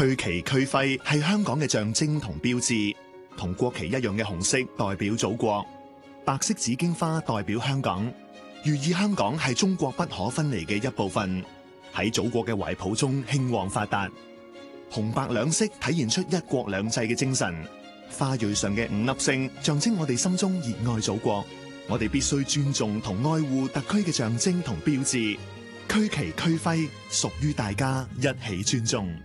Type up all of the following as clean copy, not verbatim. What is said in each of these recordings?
區旗區徽係香港嘅象徵同標誌，同國旗一樣嘅紅色代表祖國，白色紫荊花代表香港，寓意香港係中國不可分離嘅一部分，喺祖國嘅懷抱中興旺發達。紅白兩色體現出一國兩制嘅精神，花蕊上嘅五粒星象徵我哋心中熱愛祖國，我哋必須尊重同愛護特區嘅象徵同標誌。區旗區徽屬於大家，一起尊重。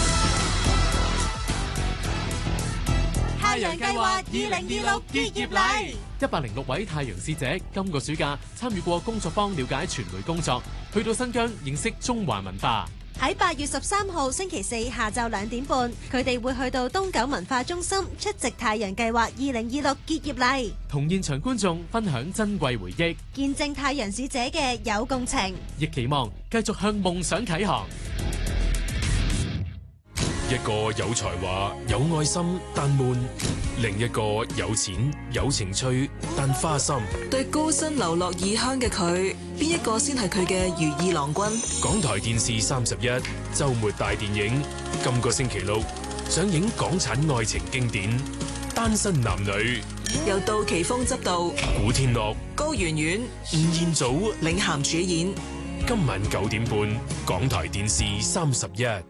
太陽計劃2026結業禮 ，106位太陽使者今個暑假參與過工作坊，了解傳媒工作，去到新疆認識中華文化。 喺8月13號星期四下晝2點半，佢哋會去到東九文化中心出席太陽計劃2026結業禮， 同現場觀眾分享珍貴回憶， 見證太陽使者嘅有共情， 亦期望繼續向夢想啟航。 一個有才華、有愛心但悶，另一個有錢、有情趣但花心。 對高薪流落異鄉嘅佢，邊一個先係佢嘅如意郎君？ 港台電視31周末大電影，今個星期六上映港產愛情經典《單身男女》， 由杜琪峰執導， 古天樂、 高圓圓、 吳彥祖領銜主演。 今晚9點半，港台電視31。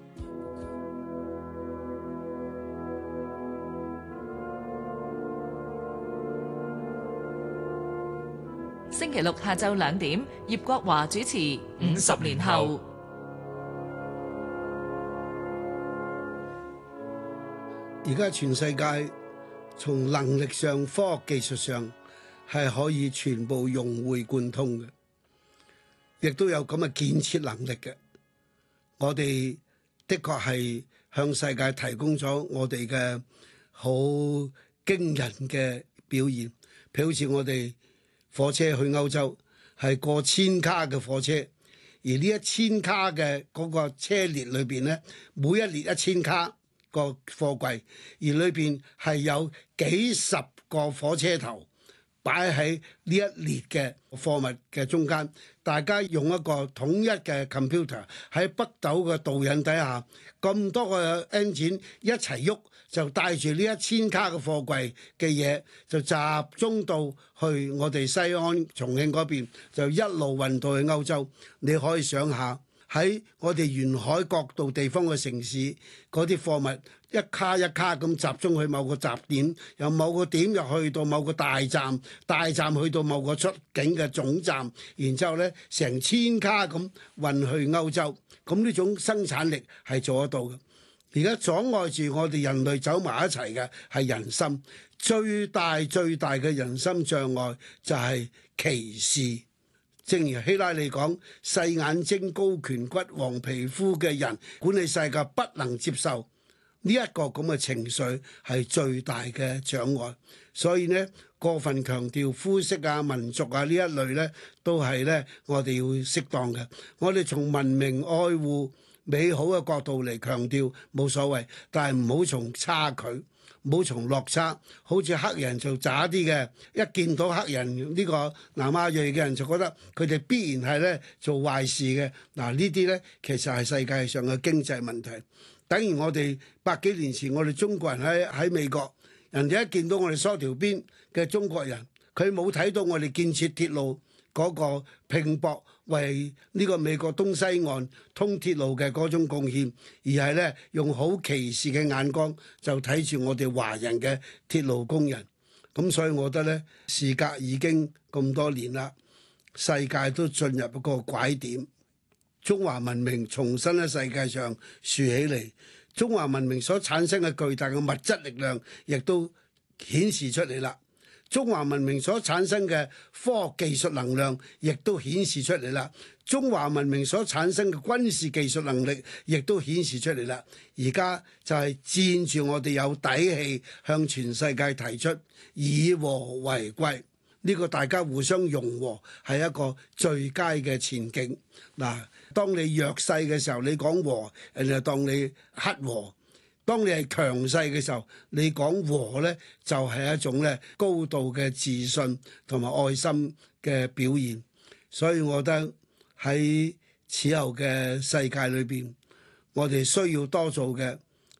星期六下晝2點，葉國華主持《50年後》。 而家全世界從能力上、科學技術上係可以全部融會貫通嘅，亦都有咁嘅建設能力嘅。我哋的確係向世界提供咗我哋嘅好驚人嘅表現，譬如好似我哋火車去歐洲係過1000卡嘅火車，而呢1000卡嘅嗰個車列裏邊咧，每一列1000卡個貨櫃，而裏邊係有幾十個火車頭擺喺呢一列嘅貨物嘅中間，大家用一個統一嘅 computer 喺北斗嘅導引底下，咁多個 engine 一齊喐，就帶住呢1000卡嘅貨櫃嘅嘢，就集中到去我哋西安、重慶嗰邊，就一路運到去歐洲。你可以想下喺我哋沿海各度地方嘅城市，嗰啲貨物一卡一卡咁集中去某個集點，由某個點又去到某個大站，大站去到某個出境嘅總站，然之後呢，成1000卡咁運去歐洲。咁呢種生產力係做得到嘅。而家阻礙住我哋人類走埋一齊嘅係人心，最大嘅人心障礙就係歧視。正如希拉里講，細眼睛、高顴骨、黃皮膚嘅人管理世界不能接受呢一個咁嘅情緒，係最大嘅障礙。所以呢，過分強調膚色啊、民族啊呢一類呢，都係呢我哋要適當嘅。我哋從文明、愛護、美好嘅角度嚟強調冇所謂，但係唔好從差距，唔好從落差。好似黑人就渣啲嘅，一見到黑人呢個南亞裔嘅人就覺得佢哋必然係咧做壞事嘅。嗱，呢啲咧其實係世界上嘅經濟問題。等於我哋百幾年前我哋中國人喺美國，人哋一見到我哋梳條辮嘅中國人，佢冇睇到我哋建設鐵路嗰個拼搏為呢個美國東西岸通鐵路嘅嗰種貢獻，而係咧用好歧視嘅眼光就睇住我哋華人嘅鐵路工人。咁所以我覺得咧，事隔已經咁多年啦，世界都進入一個拐點，中華文明重新喺世界上豎起嚟，中華文明所產生嘅巨大嘅物質力量亦都顯示出嚟啦。中華文明所產生嘅科學技術能量，亦都顯示出嚟啦。中華文明所產生嘅軍事技術能力，亦都顯示出嚟啦。而家就係佔住我哋有底氣，向全世界提出以和為貴。呢個大家互相融和係一個最佳嘅前景。嗱，當你弱勢嘅時候，你講和，人哋就當你乞和。當你係強勢嘅時候，你講和呢，就係一種咧高度嘅自信同埋愛心嘅表現。所以我覺得喺此後嘅世界裏邊，我哋需要多做嘅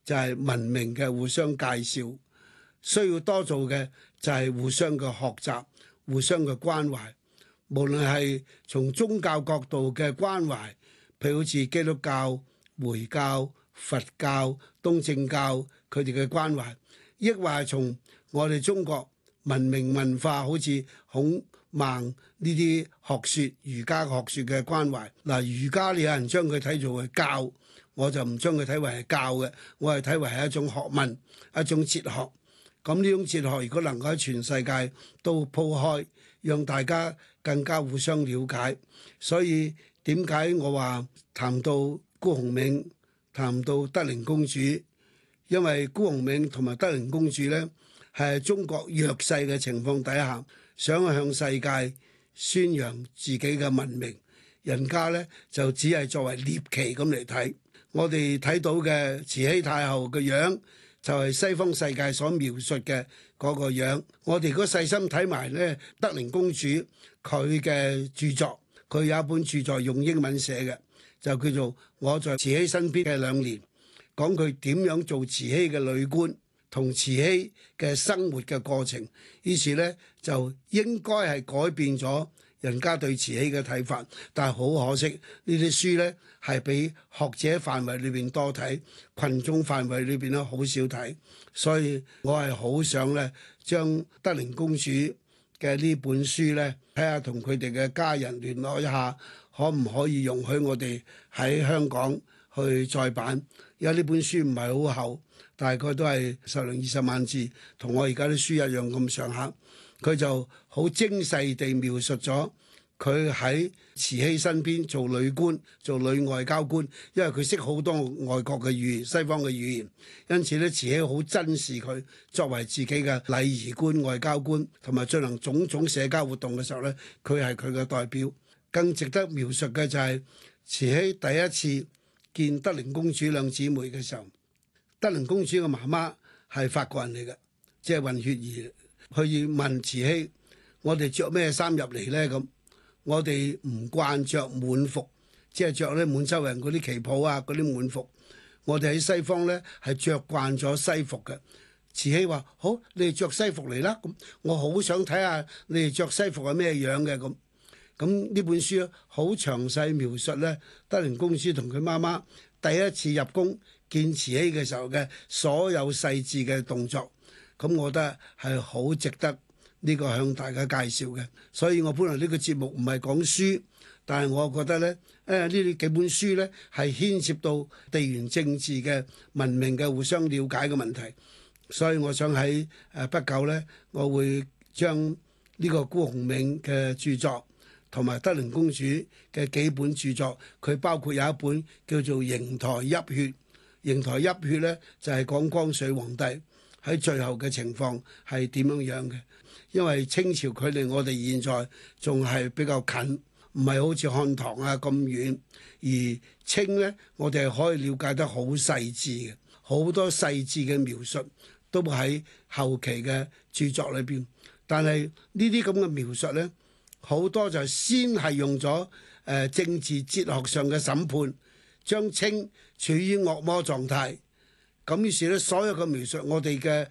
就係文明嘅互相介紹，需要多做嘅就係互相嘅學習、互相嘅關懷。無論係從宗教角度嘅關懷，譬如好似基督教、回教、佛教、東正教佢哋嘅關懷，抑或係從我哋中國文明文化，好似孔孟呢啲學説、儒家學説嘅關懷。嗱，儒家你有人將佢睇做係教，我就唔將佢睇為係教嘅，我係睇為係一種學問、一種哲學。咁呢種哲學如果能夠喺全世界都鋪開，讓大家更加互相了解。所以點解我話談到辜鴻銘、談到德齡公主，因為辜鴻銘同埋德齡公主呢，係中國弱勢嘅情況底下，想向世界宣揚自己嘅文明，人家呢就只係作為獵奇咁嚟睇。我哋睇到嘅慈禧太后嘅樣，就係西方世界所描述嘅嗰個樣。我哋如果細心睇埋呢德齡公主佢嘅著作，佢有一本著作用英文寫嘅，就叫做《我在慈禧身邊嘅2年》，講佢點樣做慈禧嘅女官，同慈禧嘅生活嘅過程。於是呢，就應該係改變咗人家對慈禧嘅睇法，但係好可惜，呢啲書呢係比學者範圍裏邊多睇，群眾範圍裏邊咧好少睇，所以我係好想呢將德齡公主嘅呢本書呢，睇下同佢哋嘅家人聯絡一下，可唔可以容許我哋喺香港去再版？因為呢本書唔係好厚，大概都係10零20萬字，同我而家啲書一樣咁上下。佢就好精細地描述咗佢喺慈禧身邊做女官、做女外交官，因為佢識好多外國嘅語言、西方嘅語言，因此咧慈禧好珍視佢作為自己嘅禮儀官、外交官，同埋進行種種社交活動嘅時候咧，佢係佢嘅代表。更值得描述嘅就係慈禧第一次見德齡公主兩姊妹嘅時候，德齡公主嘅媽媽係法國人嚟嘅，即係混血兒。佢要問慈禧：我哋着咩衫入嚟呢？咁我哋唔慣着滿服，即係着咧滿洲人嗰啲旗袍啊，嗰啲滿服。我哋喺西方呢係着慣咗西服嘅。慈禧話：好，你哋着西服嚟啦。咁我好想睇下你哋着西服係咩樣嘅咁。咁呢本書好詳細描述咧，德齡公主同佢媽媽第一次入宮見慈禧嘅時候嘅所有細緻嘅動作。咁我覺得係好值得呢個向大家介紹嘅。所以我本來呢個節目唔係講書，但係我覺得咧，呢啲幾本書咧係牽涉到地緣政治嘅文明嘅互相了解嘅問題。所以我想喺不久咧，我會將呢個辜鴻銘嘅著作同埋德齡公主嘅幾本著作，佢包括有一本叫做《瀛台泣血》。瀛台泣血咧就係講光緒皇帝喺最後嘅情況係點樣樣嘅。因為清朝距離我哋現在仲係比較近，唔係好似漢唐啊咁遠。而清呢，我哋係可以了解得好細緻嘅，好多細緻嘅描述都喺後期嘅著作裏邊。但係呢啲咁嘅描述呢，好多就先係用咗政治哲學上嘅審判，將清處於惡魔狀態。咁於是咧，所有嘅描述，我哋嘅